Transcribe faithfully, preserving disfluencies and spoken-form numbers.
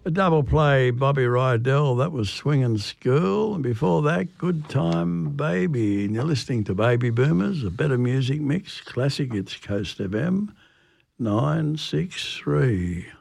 A double play, Bobby Rydell, that was Swingin' School. And before that, Good Time Baby. And you're listening to Baby Boomers, a better music mix. Classic, it's Coast F M, nine six three.